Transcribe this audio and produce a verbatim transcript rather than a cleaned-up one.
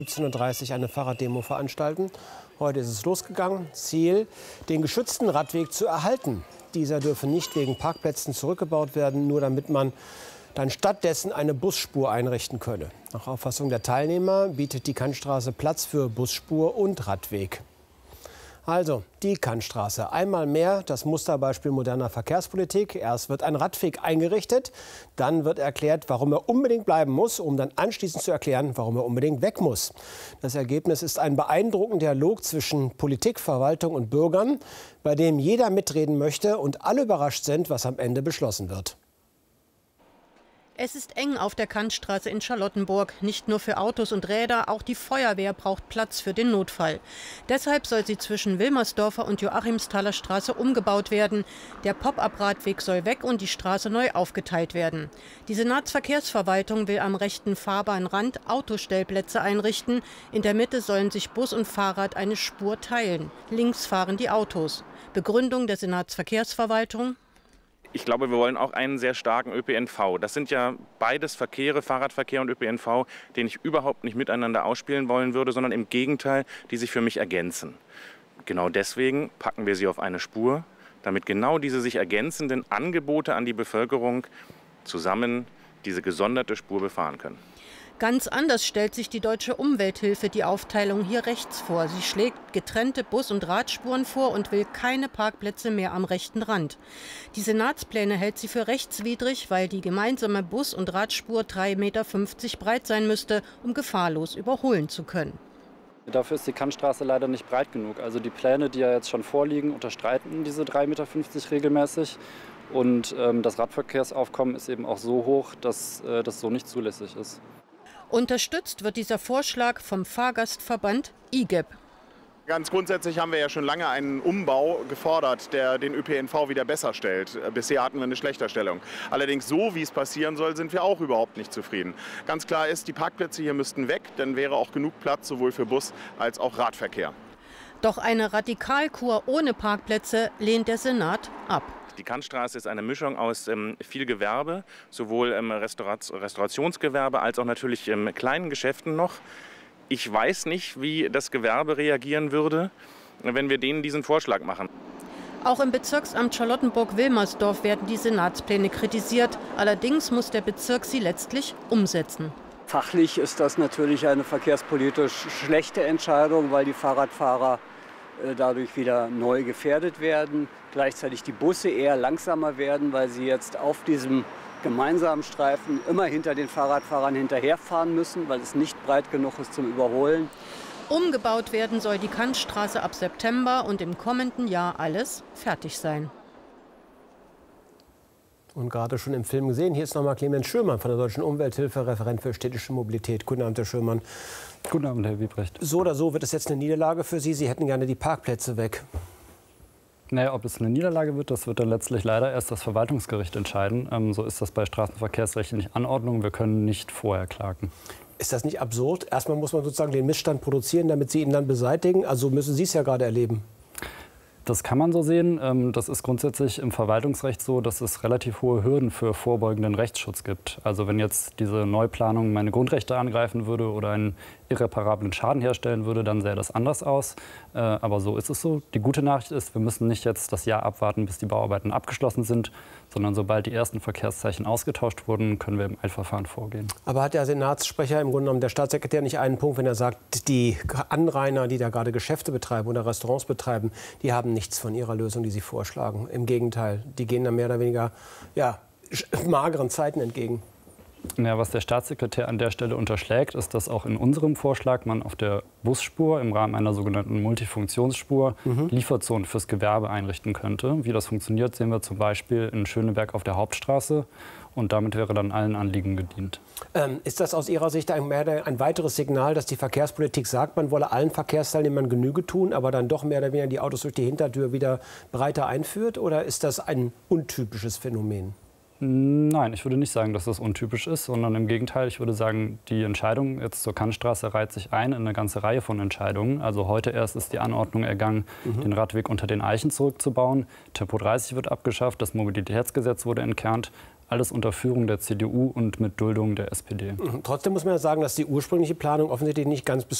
siebzehn Uhr dreißig eine Fahrraddemo veranstalten. Heute ist es losgegangen. Ziel, den geschützten Radweg zu erhalten. Dieser dürfe nicht wegen Parkplätzen zurückgebaut werden, nur damit man dann stattdessen eine Busspur einrichten könne. Nach Auffassung der Teilnehmer bietet die Kantstraße Platz für Busspur und Radweg. Also die Kantstraße. Einmal mehr das Musterbeispiel moderner Verkehrspolitik. Erst wird ein Radweg eingerichtet, dann wird erklärt, warum er unbedingt bleiben muss, um dann anschließend zu erklären, warum er unbedingt weg muss. Das Ergebnis ist ein beeindruckender Dialog zwischen Politik, Verwaltung und Bürgern, bei dem jeder mitreden möchte und alle überrascht sind, was am Ende beschlossen wird. Es ist eng auf der Kantstraße in Charlottenburg. Nicht nur für Autos und Räder, auch die Feuerwehr braucht Platz für den Notfall. Deshalb soll sie zwischen Wilmersdorfer und Joachimsthaler Straße umgebaut werden. Der Pop-up-Radweg soll weg und die Straße neu aufgeteilt werden. Die Senatsverkehrsverwaltung will am rechten Fahrbahnrand Autostellplätze einrichten. In der Mitte sollen sich Bus und Fahrrad eine Spur teilen. Links fahren die Autos. Begründung der Senatsverkehrsverwaltung: Ich glaube, wir wollen auch einen sehr starken Ö P N V. Das sind ja beides Verkehre, Fahrradverkehr und Ö P N V, den ich überhaupt nicht miteinander ausspielen wollen würde, sondern im Gegenteil, die sich für mich ergänzen. Genau deswegen packen wir sie auf eine Spur, damit genau diese sich ergänzenden Angebote an die Bevölkerung zusammen diese gesonderte Spur befahren können. Ganz anders stellt sich die Deutsche Umwelthilfe die Aufteilung hier rechts vor. Sie schlägt getrennte Bus- und Radspuren vor und will keine Parkplätze mehr am rechten Rand. Die Senatspläne hält sie für rechtswidrig, weil die gemeinsame Bus- und Radspur drei Meter fünfzig breit sein müsste, um gefahrlos überholen zu können. Dafür ist die Kantstraße leider nicht breit genug. Also die Pläne, die ja jetzt schon vorliegen, unterstreiten diese drei Meter fünfzig regelmäßig. Und ähm, das Radverkehrsaufkommen ist eben auch so hoch, dass äh, das so nicht zulässig ist. Unterstützt wird dieser Vorschlag vom Fahrgastverband I G E B. Ganz grundsätzlich haben wir ja schon lange einen Umbau gefordert, der den Ö P N V wieder besser stellt. Bisher hatten wir eine Schlechterstellung. Allerdings so, wie es passieren soll, sind wir auch überhaupt nicht zufrieden. Ganz klar ist, die Parkplätze hier müssten weg, dann wäre auch genug Platz sowohl für Bus als auch Radverkehr. Doch eine Radikalkur ohne Parkplätze lehnt der Senat ab. Die Kantstraße ist eine Mischung aus ähm, viel Gewerbe, sowohl ähm, Restaurat Restaurationsgewerbe als auch natürlich ähm, kleinen Geschäften noch. Ich weiß nicht, wie das Gewerbe reagieren würde, wenn wir denen diesen Vorschlag machen. Auch im Bezirksamt Charlottenburg-Wilmersdorf werden die Senatspläne kritisiert. Allerdings muss der Bezirk sie letztlich umsetzen. Fachlich ist das natürlich eine verkehrspolitisch schlechte Entscheidung, weil die Fahrradfahrer dadurch wieder neu gefährdet werden. Gleichzeitig die Busse eher langsamer werden, weil sie jetzt auf diesem gemeinsamen Streifen immer hinter den Fahrradfahrern hinterherfahren müssen, weil es nicht breit genug ist zum Überholen. Umgebaut werden soll die Kantstraße ab September und im kommenden Jahr alles fertig sein. Und gerade schon im Film gesehen, hier ist nochmal Clemens Schürmann von der Deutschen Umwelthilfe, Referent für städtische Mobilität. Guten Abend, Herr Schürmann. Guten Abend, Herr Wiebrecht. So oder so wird es jetzt eine Niederlage für Sie. Sie hätten gerne die Parkplätze weg. Naja, ob es eine Niederlage wird, das wird dann letztlich leider erst das Verwaltungsgericht entscheiden. Ähm, so ist das bei straßenverkehrsrechtlichen Anordnungen. Wir können nicht vorher klagen. Ist das nicht absurd? Erstmal muss man sozusagen den Missstand produzieren, damit Sie ihn dann beseitigen. Also müssen Sie es ja gerade erleben. Das kann man so sehen. Das ist grundsätzlich im Verwaltungsrecht so, dass es relativ hohe Hürden für vorbeugenden Rechtsschutz gibt. Also wenn jetzt diese Neuplanung meine Grundrechte angreifen würde oder einen irreparablen Schaden herstellen würde, dann sähe das anders aus. Aber so ist es so. Die gute Nachricht ist, wir müssen nicht jetzt das Jahr abwarten, bis die Bauarbeiten abgeschlossen sind, sondern sobald die ersten Verkehrszeichen ausgetauscht wurden, können wir im Eilverfahren vorgehen. Aber hat der Senatssprecher, im Grunde genommen der Staatssekretär, nicht einen Punkt, wenn er sagt, die Anrainer, die da gerade Geschäfte betreiben oder Restaurants betreiben, die haben nichts von ihrer Lösung, die sie vorschlagen. Im Gegenteil, die gehen da mehr oder weniger ja, mageren Zeiten entgegen. Ja, was der Staatssekretär an der Stelle unterschlägt, ist, dass auch in unserem Vorschlag man auf der Busspur im Rahmen einer sogenannten Multifunktionsspur mhm. Lieferzonen fürs Gewerbe einrichten könnte. Wie das funktioniert, sehen wir zum Beispiel in Schöneberg auf der Hauptstraße. Und damit wäre dann allen Anliegen gedient. Ähm, ist das aus Ihrer Sicht ein, mehr ein weiteres Signal, dass die Verkehrspolitik sagt, man wolle allen Verkehrsteilnehmern Genüge tun, aber dann doch mehr oder weniger die Autos durch die Hintertür wieder breiter einführt? Oder ist das ein untypisches Phänomen? Nein, ich würde nicht sagen, dass das untypisch ist, sondern im Gegenteil. Ich würde sagen, die Entscheidung jetzt zur Kantstraße reiht sich ein in eine ganze Reihe von Entscheidungen. Also heute erst ist die Anordnung ergangen, mhm. den Radweg unter den Eichen zurückzubauen. Tempo dreißig wird abgeschafft, das Mobilitätsgesetz wurde entkernt. alles unter Führung der C D U und mit Duldung der S P D. Trotzdem muss man ja sagen, dass die ursprüngliche Planung offensichtlich nicht ganz bis